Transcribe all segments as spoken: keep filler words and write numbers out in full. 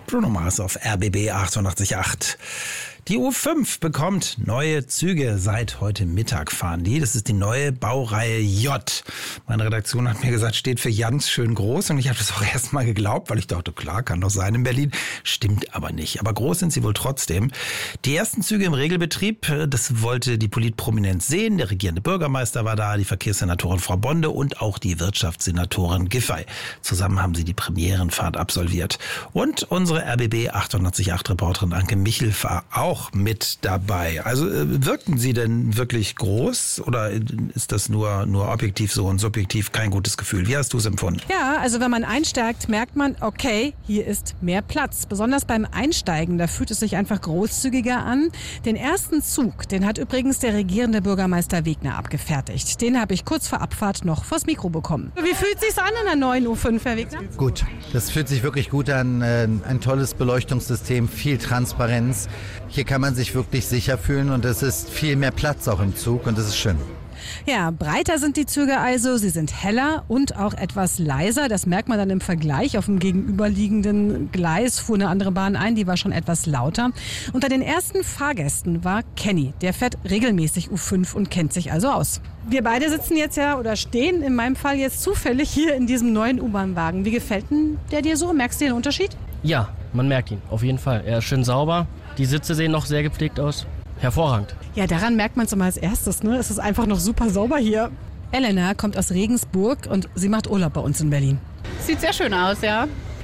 Bruno Mars auf R B B achtundachtzig Komma acht. Die U fünf bekommt neue Züge. Seit heute Mittag fahren die. Das ist die neue Baureihe J. Meine Redaktion hat mir gesagt, steht für ganz schön groß. Und ich habe das auch erst mal geglaubt, weil ich dachte, klar, kann doch sein in Berlin. Stimmt aber nicht. Aber groß sind sie wohl trotzdem. Die ersten Züge im Regelbetrieb, das wollte die Politprominenz sehen. Der regierende Bürgermeister war da, die Verkehrssenatorin Frau Bonde und auch die Wirtschaftssenatorin Giffey. Zusammen haben sie die Premierenfahrt absolviert. Und unsere R B B achtundachtzig Komma acht Reporterin Anke Michel war auch mit dabei. Also äh, wirkten sie denn wirklich groß oder ist das nur, nur objektiv so und subjektiv kein gutes Gefühl? Wie hast du es empfunden? Ja, also wenn man einsteigt, merkt man, okay, hier ist mehr Platz. Besonders beim Einsteigen, da fühlt es sich einfach großzügiger an. Den ersten Zug, den hat übrigens der regierende Bürgermeister Wegner abgefertigt. Den habe ich kurz vor Abfahrt noch vors Mikro bekommen. Wie fühlt es sich an in der neuen U fünf, Herr Wegner? Gut, das fühlt sich wirklich gut an. Ein tolles Beleuchtungssystem, viel Transparenz. Hier kann man sich wirklich sicher fühlen und es ist viel mehr Platz auch im Zug und das ist schön. Ja, breiter sind die Züge also, sie sind heller und auch etwas leiser. Das merkt man dann im Vergleich. Auf dem gegenüberliegenden Gleis fuhr eine andere Bahn ein, die war schon etwas lauter. Unter den ersten Fahrgästen war Kenny. Der fährt regelmäßig U fünf und kennt sich also aus. Wir beide sitzen jetzt ja oder stehen in meinem Fall jetzt zufällig hier in diesem neuen U-Bahn-Wagen. Wie gefällt denn der dir so? Merkst du den Unterschied? Ja, man merkt ihn, auf jeden Fall. Er ist schön sauber. Die Sitze sehen noch sehr gepflegt aus. Hervorragend. Ja, daran merkt man es immer als erstes, ne? Es ist einfach noch super sauber hier. Elena kommt aus Regensburg und sie macht Urlaub bei uns in Berlin. Sieht sehr schön aus, ja.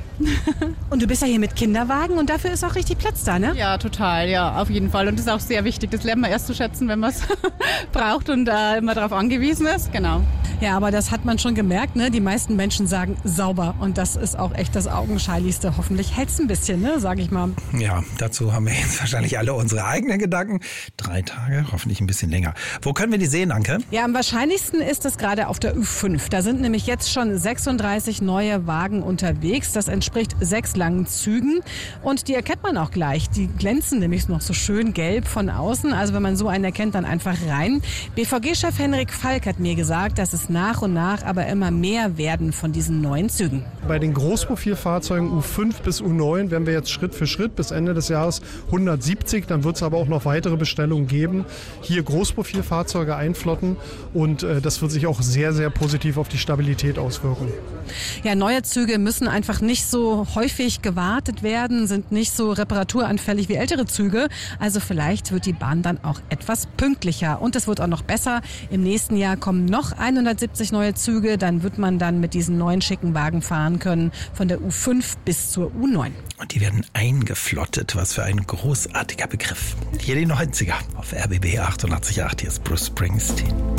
Und du bist ja hier mit Kinderwagen und dafür ist auch richtig Platz da, ne? Ja, total, ja, auf jeden Fall. Und das ist auch sehr wichtig. Das lernt man erst zu schätzen, wenn man es braucht und äh, immer darauf angewiesen ist, genau. Ja, aber das hat man schon gemerkt, ne? Die meisten Menschen sagen sauber und das ist auch echt das Augenscheinlichste. Hoffentlich hält's ein bisschen, ne? Sag ich mal. Ja, dazu haben wir jetzt wahrscheinlich alle unsere eigenen Gedanken. Drei Tage, hoffentlich ein bisschen länger. Wo können wir die sehen, Anke? Ja, am wahrscheinlichsten ist es gerade auf der U fünf. Da sind nämlich jetzt schon sechsunddreißig neue Wagen unterwegs. Das entspricht sechs langen Zügen und die erkennt man auch gleich. Die glänzen nämlich noch so schön gelb von außen. Also wenn man so einen erkennt, dann einfach rein. B V G-Chef Henrik Falk hat mir gesagt, dass es nach und nach aber immer mehr werden von diesen neuen Zügen. Bei den Großprofilfahrzeugen U fünf bis U neun werden wir jetzt Schritt für Schritt bis Ende des Jahres hundertsiebzig. Dann wird es aber auch noch weitere Bestellungen geben. Hier Großprofilfahrzeuge einflotten und äh, das wird sich auch sehr, sehr positiv auf die Stabilität auswirken. Ja, neue Züge müssen einfach nicht so häufig gewartet werden, sind nicht so reparaturanfällig wie ältere Züge. Also vielleicht wird die Bahn dann auch etwas pünktlicher und es wird auch noch besser. Im nächsten Jahr kommen noch hundertsiebzig neue Züge. Dann wird man dann mit diesen neuen schicken Wagen fahren können von der U fünf bis zur U neun. Und die werden eingeflottet. Was für ein großartiger Begriff. Hier die neunziger auf R B B achtundachtzig Komma acht. Hier ist Bruce Springsteen.